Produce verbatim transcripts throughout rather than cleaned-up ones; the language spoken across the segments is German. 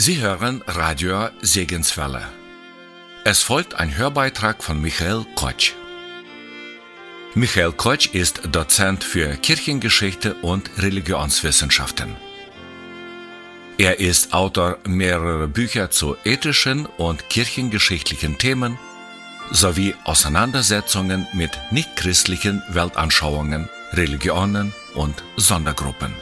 Sie hören Radio Segenswelle. Es folgt ein Hörbeitrag von Michael Kotsch. Michael Kotsch ist Dozent für Kirchengeschichte und Religionswissenschaften. Er ist Autor mehrerer Bücher zu ethischen und kirchengeschichtlichen Themen sowie Auseinandersetzungen mit nichtchristlichen Weltanschauungen, Religionen und Sondergruppen.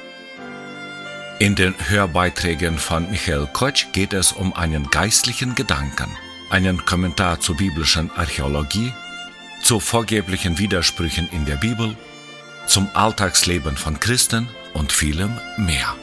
In den Hörbeiträgen von Michael Kotsch geht es um einen geistlichen Gedanken, einen Kommentar zur biblischen Archäologie, zu vorgeblichen Widersprüchen in der Bibel, zum Alltagsleben von Christen und vielem mehr.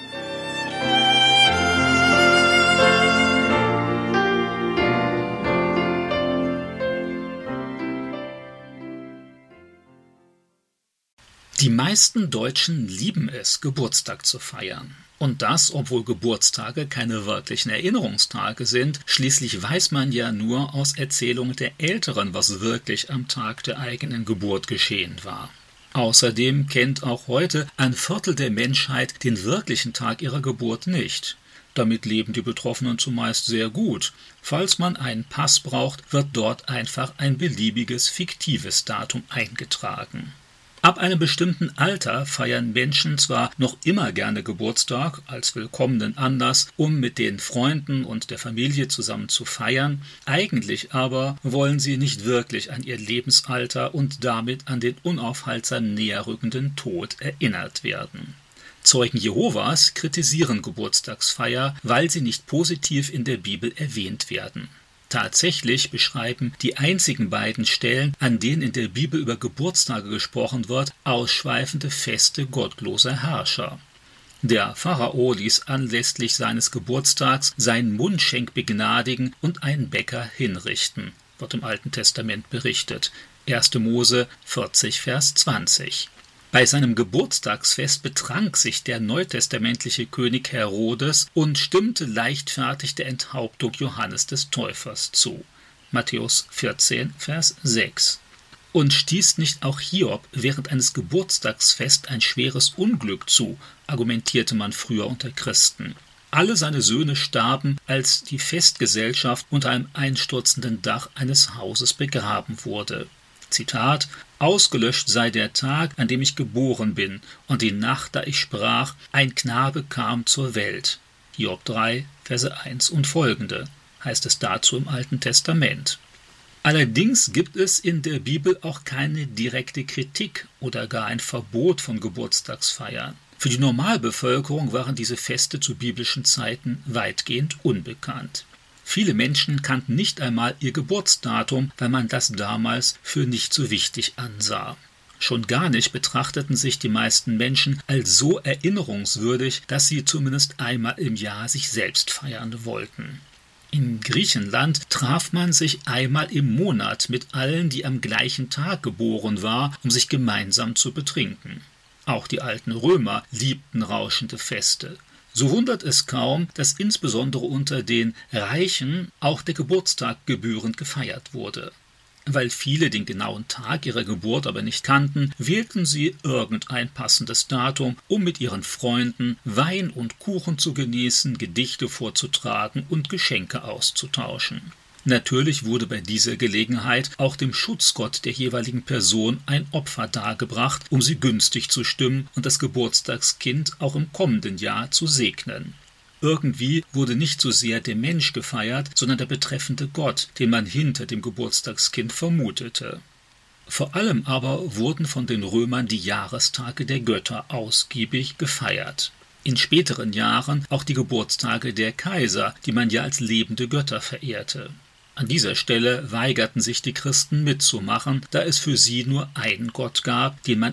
Die meisten Deutschen lieben es, Geburtstag zu feiern. Und das, obwohl Geburtstage keine wirklichen Erinnerungstage sind. Schließlich weiß man ja nur aus Erzählungen der Älteren, was wirklich am Tag der eigenen Geburt geschehen war. Außerdem kennt auch heute ein Viertel der Menschheit den wirklichen Tag ihrer Geburt nicht. Damit leben die Betroffenen zumeist sehr gut. Falls man einen Pass braucht, wird dort einfach ein beliebiges, fiktives Datum eingetragen. Ab einem bestimmten Alter feiern Menschen zwar noch immer gerne Geburtstag als willkommenen Anlass, um mit den Freunden und der Familie zusammen zu feiern, eigentlich aber wollen sie nicht wirklich an ihr Lebensalter und damit an den unaufhaltsam näherrückenden Tod erinnert werden. Zeugen Jehovas kritisieren Geburtstagsfeier, weil sie nicht positiv in der Bibel erwähnt werden. Tatsächlich beschreiben die einzigen beiden Stellen, an denen in der Bibel über Geburtstage gesprochen wird, ausschweifende Feste gottloser Herrscher. Der Pharao ließ anlässlich seines Geburtstags seinen Mundschenk begnadigen und einen Bäcker hinrichten, wird im Alten Testament berichtet. erster Mose vierzig, Vers zwanzig. Bei seinem Geburtstagsfest betrank sich der neutestamentliche König Herodes und stimmte leichtfertig der Enthauptung Johannes des Täufers zu. Matthäus vierzehn, Vers sechs. Und stieß nicht auch Hiob während eines Geburtstagsfests ein schweres Unglück zu, argumentierte man früher unter Christen. Alle seine Söhne starben, als die Festgesellschaft unter einem einstürzenden Dach eines Hauses begraben wurde. Zitat: Ausgelöscht sei der Tag, an dem ich geboren bin, und die Nacht, da ich sprach, ein Knabe kam zur Welt. Hiob drei, Verse eins und folgende, heißt es dazu im Alten Testament. Allerdings gibt es in der Bibel auch keine direkte Kritik oder gar ein Verbot von Geburtstagsfeiern. Für die Normalbevölkerung waren diese Feste zu biblischen Zeiten weitgehend unbekannt. Viele Menschen kannten nicht einmal ihr Geburtsdatum, weil man das damals für nicht so wichtig ansah. Schon gar nicht betrachteten sich die meisten Menschen als so erinnerungswürdig, dass sie zumindest einmal im Jahr sich selbst feiern wollten. In Griechenland traf man sich einmal im Monat mit allen, die am gleichen Tag geboren waren, um sich gemeinsam zu betrinken. Auch die alten Römer liebten rauschende Feste. So wundert es kaum, dass insbesondere unter den Reichen auch der Geburtstag gebührend gefeiert wurde. Weil viele den genauen Tag ihrer Geburt aber nicht kannten, wählten sie irgendein passendes Datum, um mit ihren Freunden Wein und Kuchen zu genießen, Gedichte vorzutragen und Geschenke auszutauschen. Natürlich wurde bei dieser Gelegenheit auch dem Schutzgott der jeweiligen Person ein Opfer dargebracht, um sie günstig zu stimmen und das Geburtstagskind auch im kommenden Jahr zu segnen. Irgendwie wurde nicht so sehr der Mensch gefeiert, sondern der betreffende Gott, den man hinter dem Geburtstagskind vermutete. Vor allem aber wurden von den Römern die Jahrestage der Götter ausgiebig gefeiert. In späteren Jahren auch die Geburtstage der Kaiser, die man ja als lebende Götter verehrte. An dieser Stelle weigerten sich die Christen mitzumachen, da es für sie nur einen Gott gab, den man